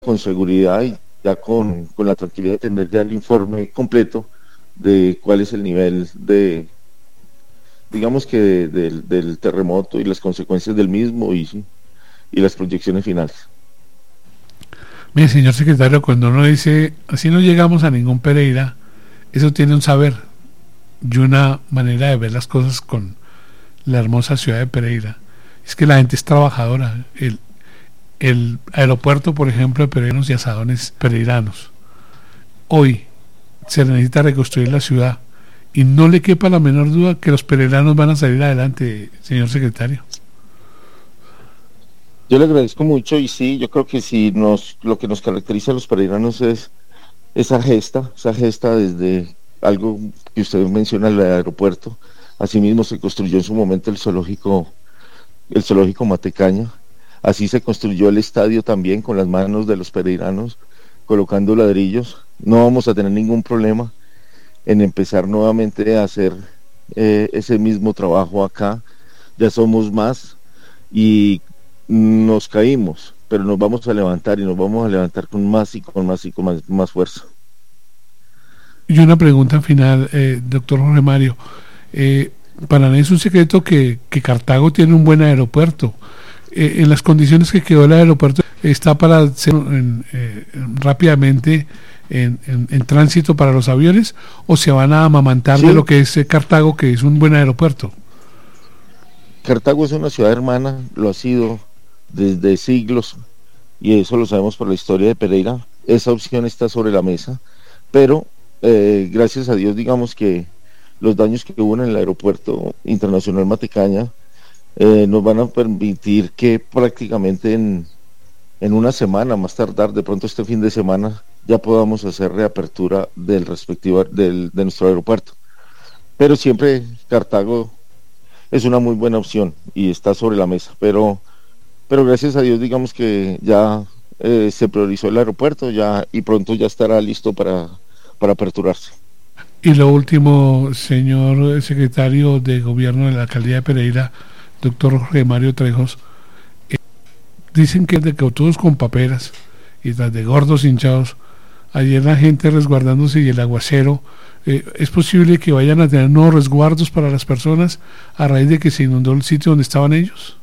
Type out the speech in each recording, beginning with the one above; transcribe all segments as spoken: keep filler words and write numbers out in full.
con seguridad y ya con, con la tranquilidad de tener ya el informe completo de cuál es el nivel de, digamos que de, de, del terremoto y las consecuencias del mismo y, y las proyecciones finales. Mire, señor secretario, cuando uno dice, así no llegamos a ningún Pereira, eso tiene un saber y una manera de ver las cosas con la hermosa ciudad de Pereira. Es que la gente es trabajadora. El, el aeropuerto, por ejemplo, de peregrinos y asadones pereiranos. Hoy se necesita reconstruir la ciudad y no le quepa la menor duda que los pereiranos van a salir adelante, señor secretario. Yo le agradezco mucho y sí, yo creo que sí, nos, lo que nos caracteriza a los pereiranos es esa gesta, esa gesta desde algo que usted menciona, el aeropuerto. Asimismo se construyó en su momento el zoológico, el zoológico Matecaña. Así se construyó el estadio también con las manos de los pereiranos, colocando ladrillos. No vamos a tener ningún problema en empezar nuevamente a hacer eh, ese mismo trabajo acá. Ya somos más y nos caímos, pero nos vamos a levantar y nos vamos a levantar con más y con más y con más, más fuerza. Y una pregunta final, eh, doctor Jorge Mario. Eh, para mí es un secreto que, que Cartago tiene un buen aeropuerto. Eh, en las condiciones que quedó el aeropuerto, ¿está para ser en, eh, rápidamente en, en, en tránsito para los aviones o se van a amamantar sí. de lo que es eh, Cartago, que es un buen aeropuerto? Cartago es una ciudad hermana, lo ha sido desde siglos y eso lo sabemos por la historia de Pereira. Esa opción está sobre la mesa, pero eh, gracias a Dios, digamos que los daños que hubo en el aeropuerto internacional Matecaña eh, nos van a permitir que prácticamente en, en una semana, más tardar, de pronto este fin de semana, ya podamos hacer reapertura del respectivo del, de nuestro aeropuerto. Pero siempre Cartago es una muy buena opción y está sobre la mesa, pero pero gracias a Dios digamos que ya eh, se priorizó el aeropuerto ya y pronto ya estará listo para, para aperturarse. Y lo último, señor secretario de Gobierno de la Alcaldía de Pereira, doctor Jorge Mario Trejos, eh, dicen que de cautudos con paperas y tras de gordos hinchados, ayer la gente resguardándose y el aguacero, eh, ¿es posible que vayan a tener nuevos resguardos para las personas a raíz de que se inundó el sitio donde estaban ellos?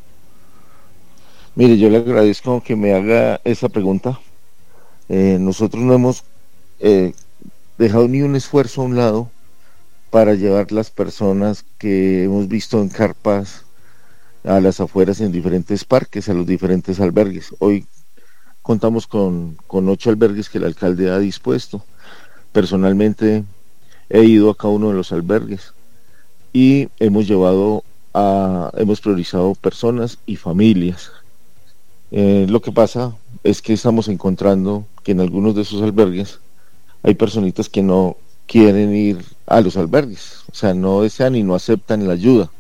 Mire, yo le agradezco que me haga esa pregunta. Eh, nosotros no hemos eh, dejado ni un esfuerzo a un lado para llevar las personas que hemos visto en carpas a las afueras en diferentes parques, a los diferentes albergues. Hoy contamos con, con ocho albergues que el alcalde ha dispuesto. Personalmente he ido a cada uno de los albergues y hemos llevado a, hemos priorizado personas y familias. Eh, lo que pasa es que estamos encontrando que en algunos de esos albergues hay personitas que no quieren ir a los albergues, o sea, no desean y no aceptan la ayuda.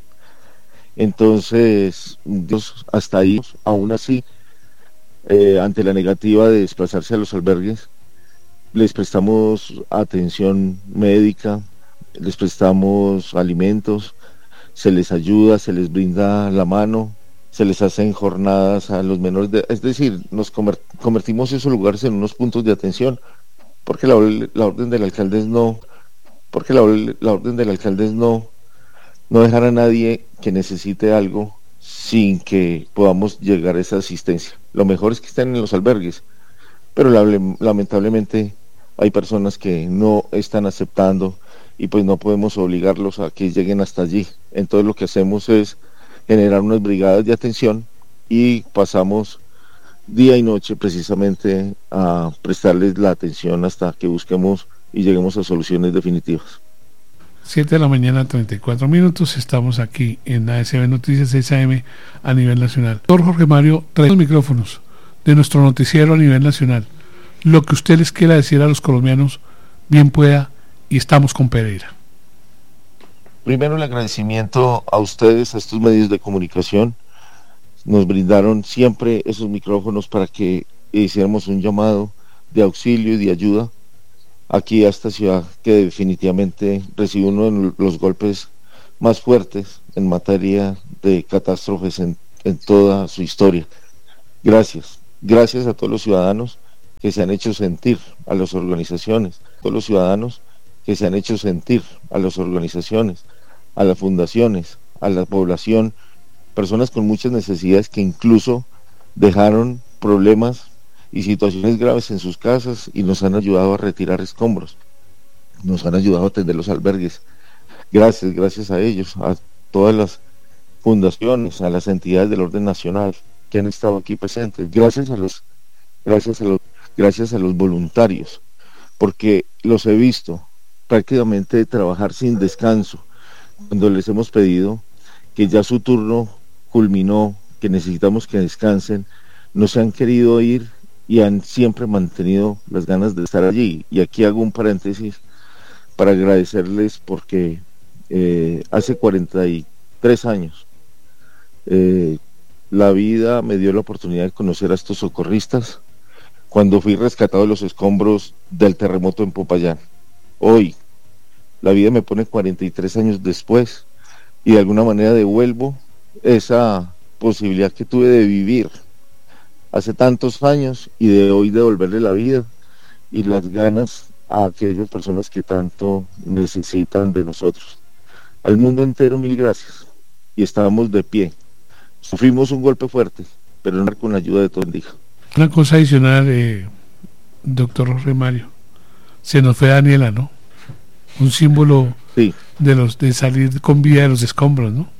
Entonces, Dios, hasta ahí, aún así, eh, ante la negativa de desplazarse a los albergues, les prestamos atención médica, les prestamos alimentos, se les ayuda, se les brinda la mano, se les hacen jornadas a los menores de, es decir, nos convertimos esos lugares en unos puntos de atención, porque la, la orden del alcalde es no, porque la, la orden del alcalde es no, no dejar a nadie que necesite algo sin que podamos llegar a esa asistencia. Lo mejor es que estén en los albergues, pero la, lamentablemente hay personas que no están aceptando y pues no podemos obligarlos a que lleguen hasta allí. Entonces lo que hacemos es generar unas brigadas de atención y pasamos día y noche precisamente a prestarles la atención hasta que busquemos y lleguemos a soluciones definitivas. siete de la mañana, treinta y cuatro minutos, estamos aquí en A S B Noticias seis A M a nivel nacional. Doctor Jorge Mario, trae los micrófonos de nuestro noticiero a nivel nacional. Lo que usted les quiera decir a los colombianos, bien pueda, y estamos con Pereira. Primero el agradecimiento a ustedes, a estos medios de comunicación. Nos brindaron siempre esos micrófonos para que hiciéramos un llamado de auxilio y de ayuda aquí a esta ciudad que definitivamente recibe uno de los golpes más fuertes en materia de catástrofes en, en toda su historia. Gracias, gracias a todos los ciudadanos que se han hecho sentir, a las organizaciones, a todos los ciudadanos que se han hecho sentir, a las organizaciones, a las fundaciones, a la población, personas con muchas necesidades que incluso dejaron problemas y situaciones graves en sus casas y nos han ayudado a retirar escombros, nos han ayudado a atender los albergues. Gracias, gracias a ellos, a todas las fundaciones, a las entidades del orden nacional que han estado aquí presentes, gracias a los, gracias a los, gracias a los voluntarios, porque los he visto prácticamente trabajar sin descanso cuando les hemos pedido que ya su turno culminó, que necesitamos que descansen, no se han querido ir y han siempre mantenido las ganas de estar allí. Y aquí hago un paréntesis para agradecerles porque eh, hace cuarenta y tres años eh, la vida me dio la oportunidad de conocer a estos socorristas cuando fui rescatado de los escombros del terremoto en Popayán. Hoy la vida me pone cuarenta y tres años después y de alguna manera devuelvo esa posibilidad que tuve de vivir hace tantos años y de hoy devolverle la vida y las ganas a aquellas personas que tanto necesitan de nosotros. Al mundo entero, mil gracias. Y estábamos de pie. Sufrimos un golpe fuerte, pero no con la ayuda de todo bendiga. Una cosa adicional, eh, doctor Jorge Mario, se nos fue Daniela, ¿no? Un símbolo sí. de los de salir con vida de los escombros, ¿no?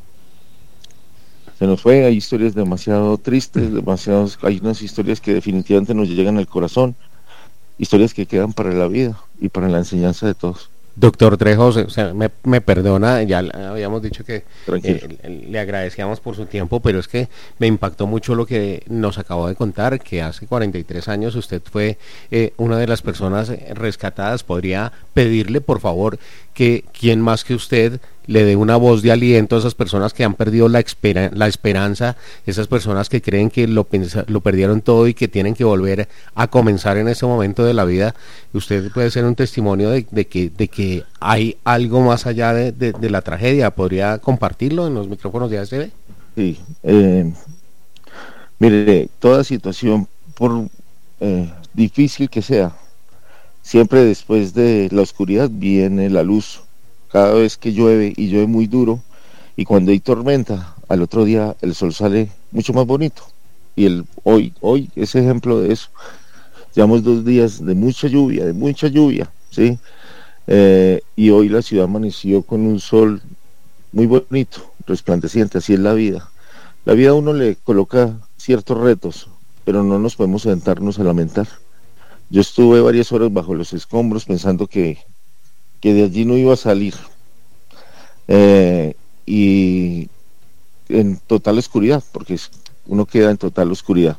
Se nos fue, hay historias demasiado tristes, demasiados, hay unas historias que definitivamente nos llegan al corazón, historias que quedan para la vida y para la enseñanza de todos. Doctor Trejos, o sea, me, me perdona, ya habíamos dicho que eh, le agradecíamos por su tiempo, pero es que me impactó mucho lo que nos acabó de contar, que hace cuarenta y tres años usted fue eh, una de las personas rescatadas. ¿Podría pedirle, por favor, que quien más que usted le dé una voz de aliento a esas personas que han perdido la, espera, la esperanza, esas personas que creen que lo, pensa, lo perdieron todo y que tienen que volver a comenzar en ese momento de la vida? Usted puede ser un testimonio de, de, que, de que hay algo más allá de, de, de la tragedia. ¿Podría compartirlo en los micrófonos de A S B? Sí, eh, mire, toda situación, por eh, difícil que sea, siempre después de la oscuridad viene la luz. Cada vez que llueve y llueve muy duro y cuando hay tormenta, al otro día el sol sale mucho más bonito. Y el hoy, hoy es ejemplo de eso. Llevamos dos días de mucha lluvia, de mucha lluvia, ¿sí? Eh, y hoy la ciudad amaneció con un sol muy bonito, resplandeciente. Así es la vida. La vida a uno le coloca ciertos retos, pero no nos podemos sentarnos a lamentar. Yo estuve varias horas bajo los escombros pensando que que de allí no iba a salir eh, y en total oscuridad, porque uno queda en total oscuridad.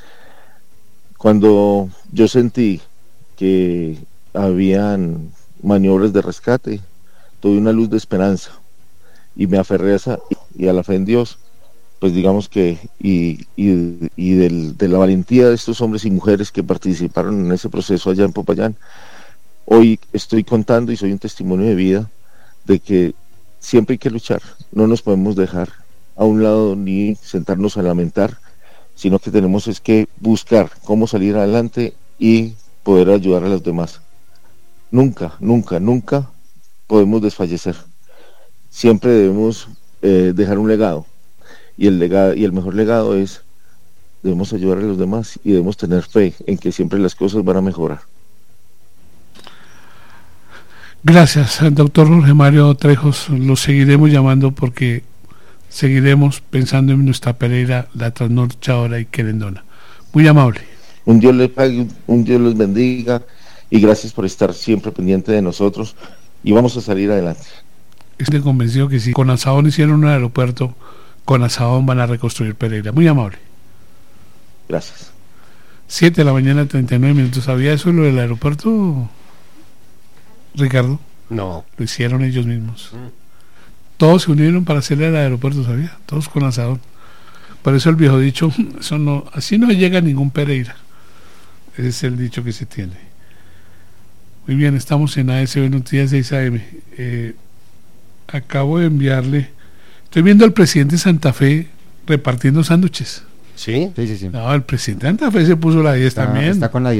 Cuando yo sentí que habían maniobras de rescate, tuve una luz de esperanza y me aferré a esa y a la fe en Dios, pues digamos que y, y, y del, de la valentía de estos hombres y mujeres que participaron en ese proceso allá en Popayán. Hoy estoy contando y soy un testimonio de vida de que siempre hay que luchar, no nos podemos dejar a un lado ni sentarnos a lamentar, sino que tenemos es que buscar cómo salir adelante y poder ayudar a los demás. Nunca, nunca, nunca podemos desfallecer. Siempre debemos eh, dejar un legado y el legado y el mejor legado es debemos ayudar a los demás y debemos tener fe en que siempre las cosas van a mejorar. Gracias, doctor Jorge Mario Trejos. Lo seguiremos llamando porque seguiremos pensando en nuestra Pereira, la trasnochadora y querendona. Muy amable. Un Dios les pague, un Dios los bendiga y gracias por estar siempre pendiente de nosotros y vamos a salir adelante. Estoy convencido que si con Asaón hicieron un aeropuerto, con Asaón van a reconstruir Pereira. Muy amable. Gracias. siete de la mañana, treinta y nueve minutos. ¿Sabía eso lo del aeropuerto, Ricardo? No. Lo hicieron ellos mismos. Mm. Todos se unieron para hacer el aeropuerto, ¿sabía? Todos con Asaón. Por eso el viejo dicho, eso no, así no llega ningún Pereira. Ese es el dicho que se tiene. Muy bien, estamos en A S B Noticias seis A M. Eh, acabo de enviarle, estoy viendo al presidente de Santa Fe repartiendo sándwiches. ¿Sí? Sí, sí, sí. No, el presidente de Santa Fe se puso la diez está, también. Está con la diez.